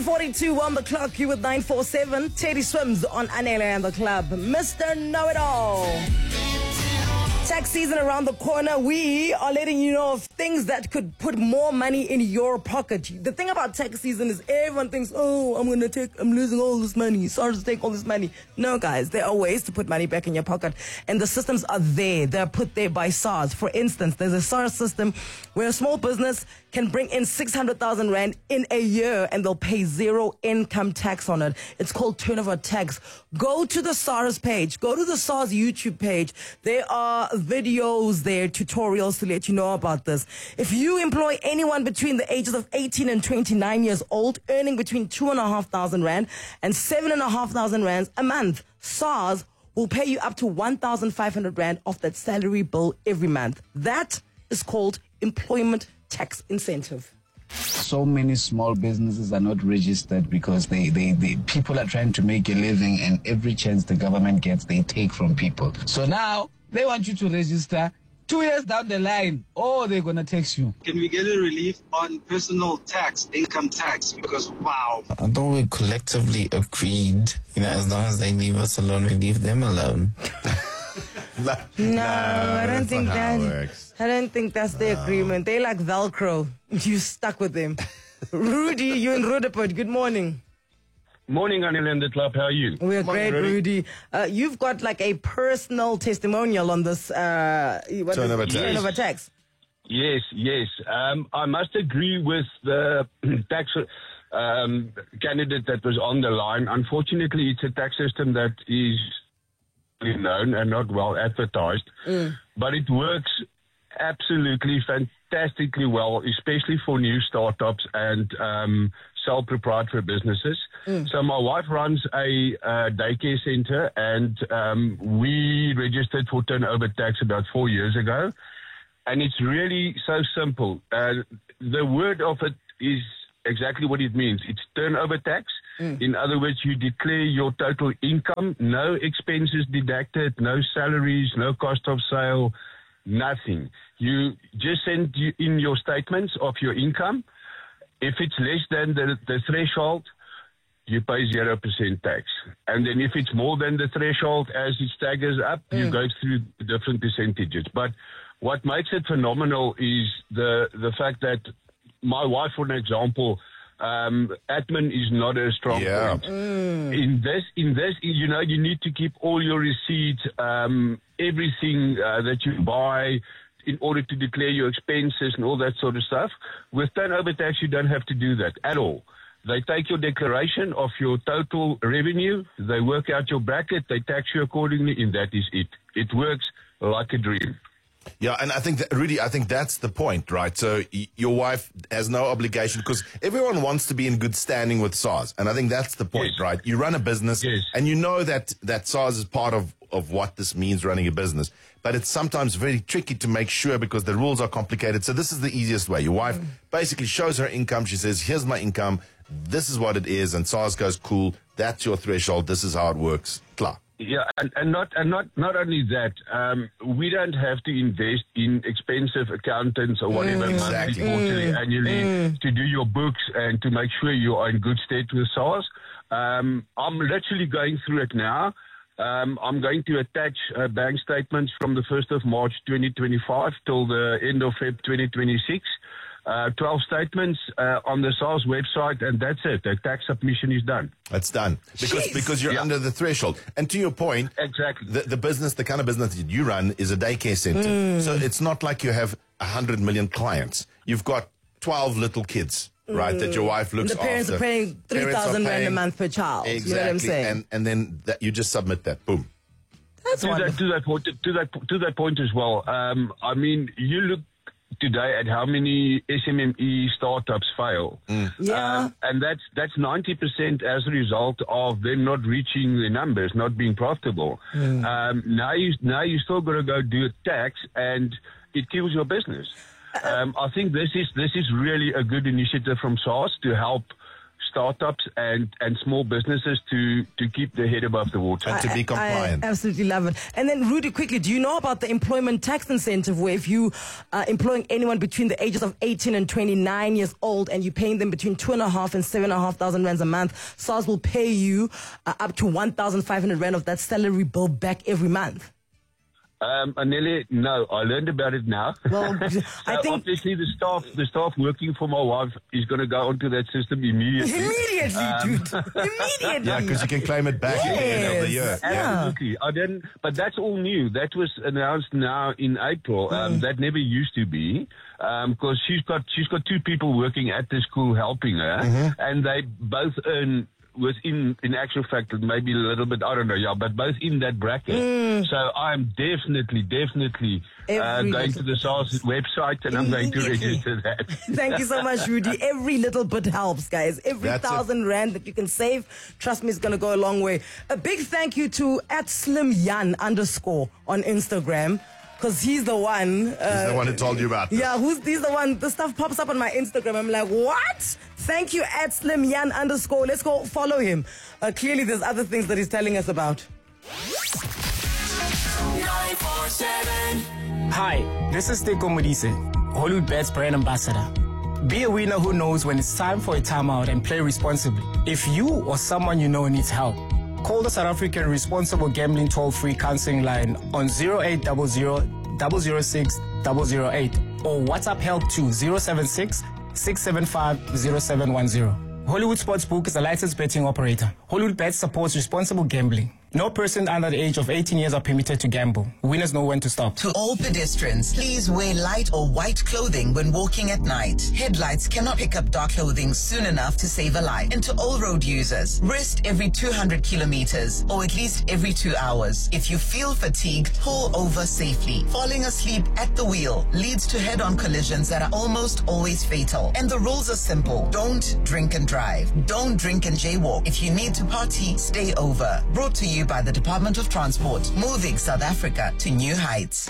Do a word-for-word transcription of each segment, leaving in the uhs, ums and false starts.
forty-two on the clock. You with nine four seven. Teddy Swims on Anele and the Club. Mister Know-It-All. Tax season around the corner. We are letting you know of things that could put more money in your pocket. The thing about tax season is everyone thinks, oh, I'm going to take, I'm losing all this money. Sorry to take all this money. No, guys, there are ways to put money back in your pocket. And the systems are there. They're put there by SARS. For instance, there's a SARS system where a small business can bring in six hundred thousand rand in a year and they'll pay zero income tax on it. It's called turnover tax. Go to the SARS page. Go to the SARS YouTube page. There are videos there, tutorials to let you know about this. If you employ anyone between the ages of eighteen and twenty-nine years old, earning between two and a half thousand rand and seven and a half thousand rands a month, SARS will pay you up to one thousand five hundred rand off that salary bill every month. That is called employment tax incentive. So many small businesses are not registered because they, they, they people are trying to make a living, and every chance the government gets, they take from people. So now they want you to register. Two years down the line, oh, they're going to tax you. Can we get a relief on personal tax, income tax? Because, wow. I thought we collectively agreed, you know, as long as they leave us alone, we leave them alone. no, no, I don't think that. I don't think that's the no. agreement. They like Velcro. You stuck with them. Rudy, you're in Rudaport. Good morning. Morning, Anele and the Club. How are you? We're morning, great, Rudy. Uh, you've got like a personal testimonial on this uh, what turnover, is, tax. turnover tax. Yes, yes. Um, I must agree with the tax um, candidate that was on the line. Unfortunately, it's a tax system that is known and not well advertised, mm. but it works absolutely fantastically well, especially for new startups and um, sole proprietor businesses. Mm. So my wife runs a uh, daycare center, and um, we registered for turnover tax about four years ago. And it's really so simple. Uh, the word of it is exactly what it means. It's turnover tax. Mm. In other words, you declare your total income, no expenses deducted, no salaries, no cost of sale, nothing. You just send in your statements of your income. If it's less than the, the threshold, you pay zero percent tax. And then if it's more than the threshold, as it staggers up, mm. you go through different percentages. But what makes it phenomenal is the, the fact that my wife, for an example, um, admin is not a strong yeah. point. Mm. In this, in this, you know, you need to keep all your receipts, um, everything uh, that you buy, in order to declare your expenses and all that sort of stuff. With turnover tax, you don't have to do that at all. They take your declaration of your total revenue, they work out your bracket, they tax you accordingly, and that is it. It works like a dream. Yeah, and I think, that, Rudy, I think that's the point, right? So y- your wife has no obligation, because everyone wants to be in good standing with SARS. And I think that's the point, yes. right? You run a business, yes. and you know that, that SARS is part of, of what this means, running a business. But it's sometimes very tricky to make sure, because the rules are complicated. So this is the easiest way. Your wife mm. basically shows her income. She says, here's my income. This is what it is. And SARS goes, cool, that's your threshold. This is how it works. Klar. Yeah, and, and not and not not only that, um, we don't have to invest in expensive accountants or whatever, mm, monthly, exactly. quarterly, mm, annually, mm. to do your books and to make sure you are in good state with SARS. Um, I'm literally going through it now. Um, I'm going to attach uh, bank statements from the first of March twenty twenty-five till the end of February twenty twenty-six. Uh, twelve statements uh, on the SARS website, and that's it. The tax submission is done. It's done. Because Jeez. because you're yeah. under the threshold. And to your point, exactly. the, the business, the kind of business that you run is a daycare center. Mm. So it's not like you have one hundred million clients. You've got twelve little kids, mm. right, that your wife looks after. The parents after. are paying three thousand rand a month per child. Exactly. You know what I'm saying? And, and then that, you just submit that. Boom. That's to wonderful. that, to that point, to that to that point as well. Um, I mean, you look today at how many S M M E startups fail, mm. yeah, um, and that's that's ninety percent as a result of them not reaching the numbers, not being profitable. Mm. Um, now you now you still got to go do a tax, and it kills your business. Um, I think this is this is really a good initiative from SARS to help startups and, and small businesses to, to keep their head above the water. And to be compliant. I absolutely love it. And then, Rudy, quickly, do you know about the employment tax incentive where if you are employing anyone between the ages of eighteen and twenty-nine years old and you're paying them between two and a half and seven and a half thousand rands a month, SARS will pay you uh, up to one thousand five hundred rand of that salary bill back every month? Um, Anele, no, I learned about it now. Well, so I think obviously the staff, the staff working for my wife is going to go onto that system immediately. Immediately, Um, dude. Immediately. Yeah, because you can claim it back at the end of the year. Yes. Yeah. Absolutely. I didn't, but that's all new. That was announced now in April. Um, that never used to be. Because she's got she's got two people working at the school helping her, and they both earn within, in actual fact, maybe a little bit, I don't know, yeah, but both in that bracket. Mm. So I'm definitely, definitely uh, going to the SARS website and I'm going to register that. Thank you so much, Rudy. Every little bit helps, guys. Every That's thousand it. rand that you can save, trust me, it's going to go a long way. A big thank you to at SlimYan underscore on Instagram. Because he's the one. Uh, He's the one who told you about this. Yeah, who's he's the one. The stuff pops up on my Instagram. I'm like, what? Thank you, at SlimYan underscore. Let's go follow him. Uh, clearly, there's other things that he's telling us about. nine four seven. Hi, this is Teko Modise, Hollywood Bets brand ambassador. Be a winner who knows when it's time for a timeout and play responsibly. If you or someone you know needs help, call the South African Responsible Gambling toll-free counseling line on zero eight zero zero, zero zero six, zero zero eight or WhatsApp help to zero seven six, six seven five, zero seven one zero. Hollywood Sportsbook is a licensed betting operator. Hollywood Bets supports responsible gambling. No person under the age of eighteen years are permitted to gamble. Winners know when to stop. To all pedestrians, please wear light or white clothing when walking at night. Headlights cannot pick up dark clothing soon enough to save a life. And to all road users, rest every two hundred kilometers or at least every two hours. If you feel fatigued, pull over safely. Falling asleep at the wheel leads to head-on collisions that are almost always fatal. And the rules are simple. Don't drink and drive. Don't drink and jaywalk. If you need to party, stay over. Brought to you by the Department of Transport, moving South Africa to new heights.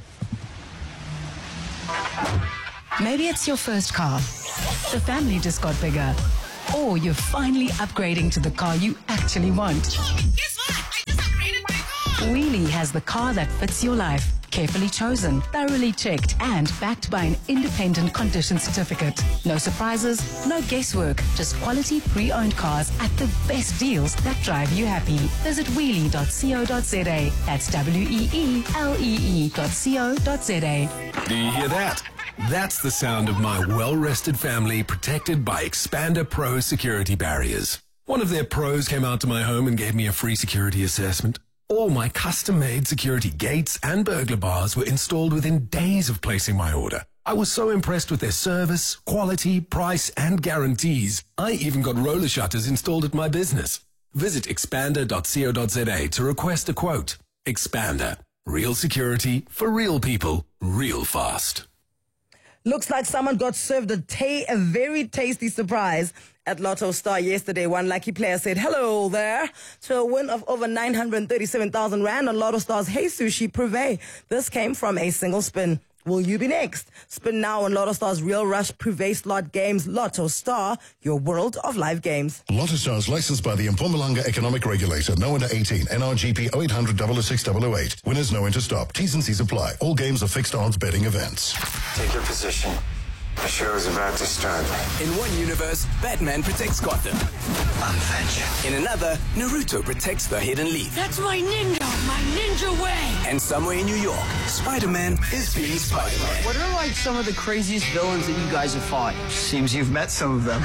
Maybe it's your first car. The family just got bigger. Or you're finally upgrading to the car you actually want. Guess what? I just upgraded my car. Wheelie has the car that fits your life. Carefully chosen, thoroughly checked, and backed by an independent condition certificate. No surprises, no guesswork, just quality pre-owned cars at the best deals that drive you happy. Visit wheelie dot co dot za. That's W E E L E E dot co dot za. Do you hear that? That's the sound of my well-rested family protected by Expander Pro security barriers. One of their pros came out to my home and gave me a free security assessment. All my custom-made security gates and burglar bars were installed within days of placing my order. I was so impressed with their service, quality, price, and guarantees. I even got roller shutters installed at my business. Visit expander dot co dot za to request a quote. Expander. Real security for real people, real fast. Looks like someone got served a, ta- a very tasty surprise at Lotto Star yesterday. One lucky player said, hello there, to a win of over nine hundred thirty-seven thousand rand on Lotto Star's Hey Sushi Privé. This came from a single spin. Will you be next? Spin now on Lotto Star's Real Rush Privé slot games. Lotto Star, your world of live games. Lotto Stars licensed by the Mpumalanga Economic Regulator. No under eighteen. N R G P oh eight hundred, double oh six, double oh eight. Winners know when to stop. T's and C's apply. All games are fixed odds betting events. Take your position. The show is about to start. In one universe, Batman protects Gotham. I'm vengeance. In another, Naruto protects the Hidden Leaf. That's my ninja, my ninja way. And somewhere in New York, Spider-Man is being Spider-Man. What are like some of the craziest villains that you guys have fought? Seems you've met some of them.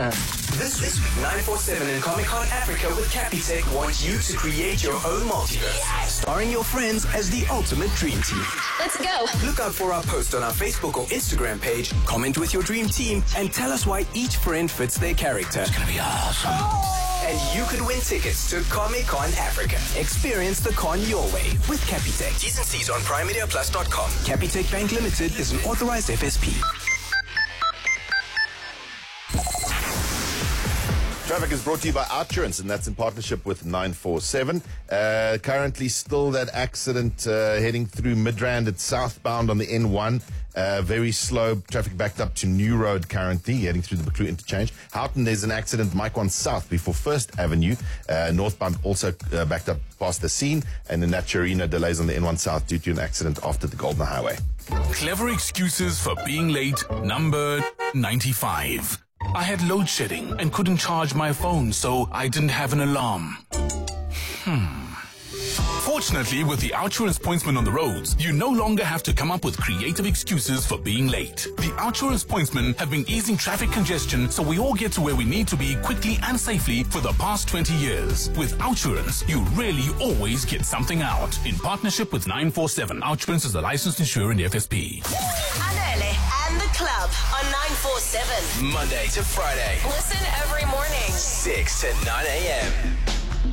This week, nine four seven and Comic-Con Africa with Capitec wants you to create your own multiverse. Yes. Starring your friends as the ultimate dream team. Let's go. Look out for our post on our Facebook or Instagram page, comment with your dream team, and tell us why each friend fits their character. It's gonna be awesome. Oh! And you could win tickets to Comic-Con Africa. Experience the con your way with Capitec. T's and C's on prime media plus dot com. Capitec Bank Limited is an authorized F S P. Traffic is brought to you by Outsurance, and that's in partnership with nine four seven. Uh, currently still that accident uh, heading through Midrand. It's southbound on the N one. Uh, very slow traffic backed up to New Road currently, heading through the Bacru interchange. Houghton, there's an accident, Mike one South before First Avenue. Uh, northbound also uh, backed up past the scene. And in Naturina, delays on the N one South due to an accident after the Golden Highway. Clever excuses for being late, number ninety-five. I had load shedding and couldn't charge my phone, so I didn't have an alarm. Hmm. Fortunately, with the Outsurance pointsman on the roads, you no longer have to come up with creative excuses for being late. The Outsurance pointsmen have been easing traffic congestion so we all get to where we need to be quickly and safely for the past twenty years. With Outsurance, you really always get something out. In partnership with nine four seven, Outsurance is a licensed insurer in the F S P. Anele and the club on nine four seven. Monday to Friday. Listen every morning. six to nine a.m.